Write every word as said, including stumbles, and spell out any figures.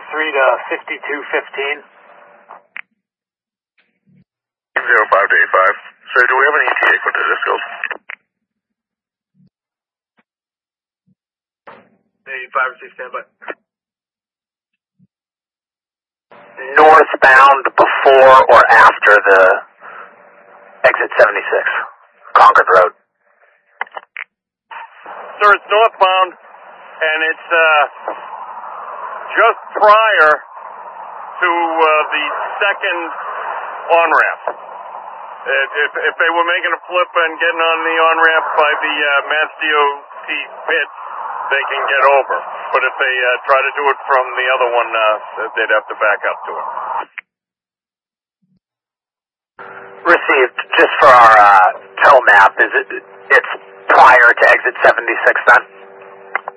three to fifty-two fifteen. zero five to eight five. Sir, do we have an E T A for this goes? eighty-five or six, stand by. Northbound before or after the exit seventy-six, Concord Road. Sir, it's northbound, and it's uh, just prior to uh, the second on-ramp. If, if they were making a flip and getting on the on-ramp by the uh, Mass D O T pit, they can get over. But if they uh, try to do it from the other one, uh, they'd have to back up to it. Received. Just for our uh, tow map, is it? It's prior to exit seventy-six then?